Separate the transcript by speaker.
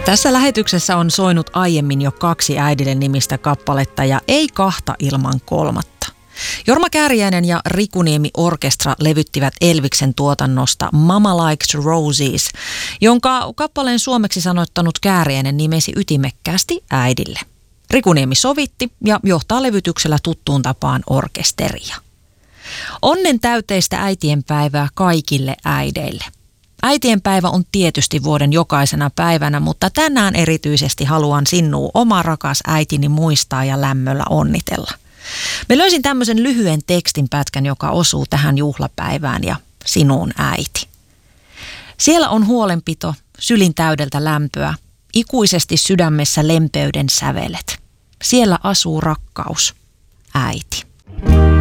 Speaker 1: Tässä lähetyksessä on soinut aiemmin jo 2 äidille nimistä kappaletta ja ei 2 ilman 3. Jorma Kääriäinen ja Riku Niemi Orkestra levyttivät Elviksen tuotannosta Mama Likes Roses, jonka kappaleen suomeksi sanottanut Kääriäinen nimesi ytimekkäästi äidille. Riku Niemi sovitti ja johtaa levytyksellä tuttuun tapaan orkesteria. Onnen täyteistä äitienpäivää kaikille äideille. Äitienpäivä on tietysti vuoden jokaisena päivänä, mutta tänään erityisesti haluan sinua, oma rakas äitini, muistaa ja lämmöllä onnitella. Me löysin tämmöisen lyhyen tekstinpätkän, joka osuu tähän juhlapäivään ja sinuun äiti. Siellä on huolenpito, sylin täydeltä lämpöä, ikuisesti sydämessä lempeyden sävelet. Siellä asuu rakkaus, äiti.